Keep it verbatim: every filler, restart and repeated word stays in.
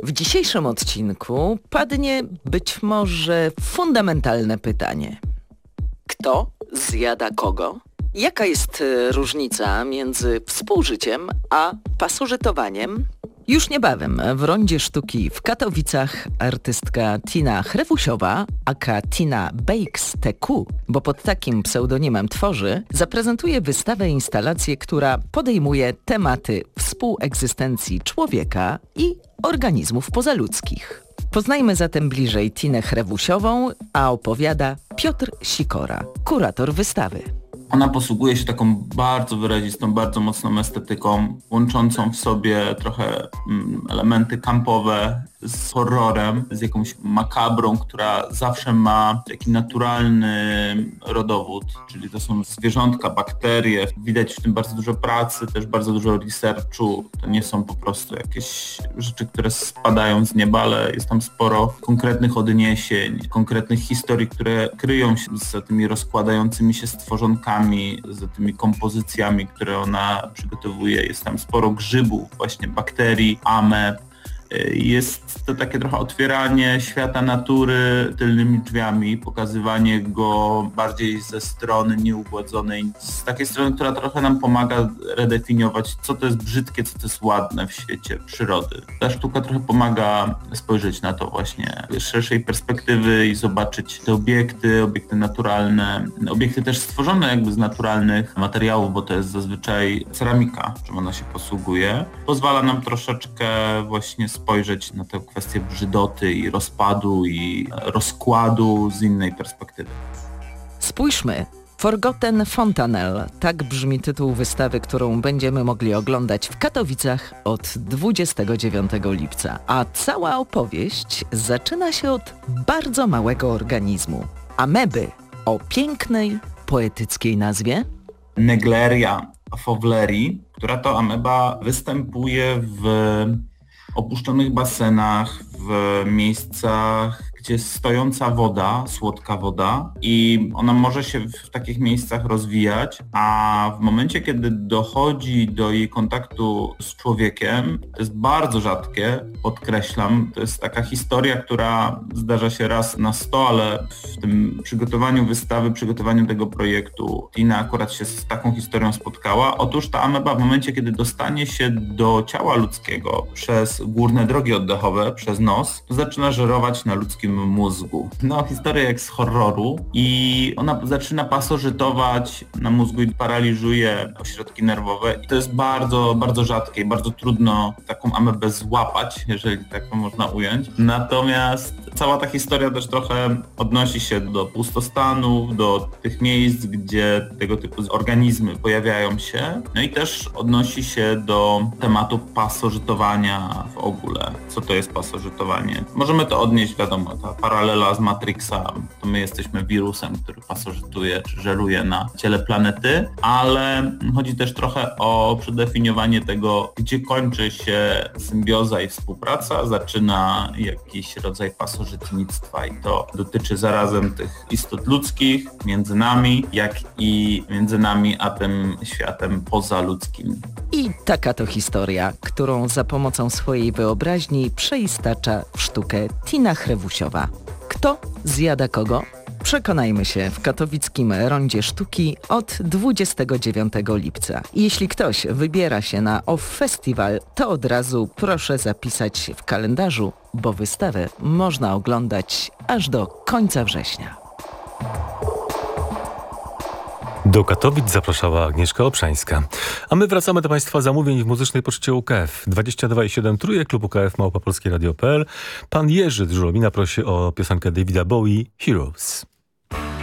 W dzisiejszym odcinku padnie być może fundamentalne pytanie. Kto zjada kogo? Jaka jest y, różnica między współżyciem a pasożytowaniem? Już niebawem w Rondzie Sztuki w Katowicach artystka Tina Chrewusiowa, aka Tina Bakes T Q, bo pod takim pseudonimem tworzy, zaprezentuje wystawę instalację, która podejmuje tematy współegzystencji człowieka i organizmów pozaludzkich. Poznajmy zatem bliżej Tinę Chrewusiową, a opowiada Piotr Sikora, kurator wystawy. Ona posługuje się taką bardzo wyrazistą, bardzo mocną estetyką, łączącą w sobie trochę elementy kampowe z horrorem, z jakąś makabrą, która zawsze ma taki naturalny rodowód, czyli to są zwierzątka, bakterie. Widać w tym bardzo dużo pracy, też bardzo dużo researchu. To nie są po prostu jakieś rzeczy, które spadają z nieba, ale jest tam sporo konkretnych odniesień, konkretnych historii, które kryją się za tymi rozkładającymi się stworzonkami, za tymi kompozycjami, które ona przygotowuje. Jest tam sporo grzybów, właśnie bakterii, ameb. Jest to takie trochę otwieranie świata natury tylnymi drzwiami, pokazywanie go bardziej ze strony nieugładzonej, z takiej strony, która trochę nam pomaga redefiniować, co to jest brzydkie, co to jest ładne w świecie przyrody. Ta sztuka trochę pomaga spojrzeć na to właśnie z szerszej perspektywy i zobaczyć te obiekty, obiekty naturalne, obiekty też stworzone jakby z naturalnych materiałów, bo to jest zazwyczaj ceramika, czym ona się posługuje. Pozwala nam troszeczkę właśnie spojrzeć na tę kwestię brzydoty i rozpadu i rozkładu z innej perspektywy. Spójrzmy. Forgotten Fontanelle. Tak brzmi tytuł wystawy, którą będziemy mogli oglądać w Katowicach od dwudziestego dziewiątego lipca. A cała opowieść zaczyna się od bardzo małego organizmu. Ameby o pięknej, poetyckiej nazwie Negleria fowleri, która to ameba występuje w opuszczonych basenach, w miejscach, gdzie jest stojąca woda, słodka woda i ona może się w takich miejscach rozwijać, a w momencie, kiedy dochodzi do jej kontaktu z człowiekiem, to jest bardzo rzadkie, podkreślam, to jest taka historia, która zdarza się raz na sto, ale w tym przygotowaniu wystawy, przygotowaniu tego projektu Tina akurat się z taką historią spotkała. Otóż ta ameba w momencie, kiedy dostanie się do ciała ludzkiego przez górne drogi oddechowe, przez nos, zaczyna żerować na ludzkim mózgu. No, historia jak z horroru i ona zaczyna pasożytować na mózgu i paraliżuje ośrodki nerwowe. I to jest bardzo, bardzo rzadkie i bardzo trudno taką amebę złapać, jeżeli tak to można ująć. Natomiast cała ta historia też trochę odnosi się do pustostanów, do tych miejsc, gdzie tego typu organizmy pojawiają się. No i też odnosi się do tematu pasożytowania w ogóle. Co to jest pasożytowanie? Możemy to odnieść, wiadomo, ta paralela z Matrixa, to my jesteśmy wirusem, który pasożytuje czy żeruje na ciele planety, ale chodzi też trochę o przedefiniowanie tego, gdzie kończy się symbioza i współpraca, zaczyna jakiś rodzaj pasożytnictwa i to dotyczy zarazem tych istot ludzkich między nami, jak i między nami a tym światem pozaludzkim. I taka to historia, którą za pomocą swojej wyobraźni przeistacza w sztukę Tina Chrewusiowa. Kto zjada kogo? Przekonajmy się w katowickim Rondzie Sztuki od dwudziestego dziewiątego lipca. Jeśli ktoś wybiera się na O F F Festival, to od razu proszę zapisać w kalendarzu, bo wystawę można oglądać aż do końca września. Do Katowic zapraszała Agnieszka Obszańska. A my wracamy do Państwa zamówień w Muzycznej Poczcie U K F. dwadzieścia dwa i siedem trójek, klub U K F, małpa polskie radio kropka p l. Pan Jerzy z Żulomina prosi o piosenkę Davida Bowie, Heroes.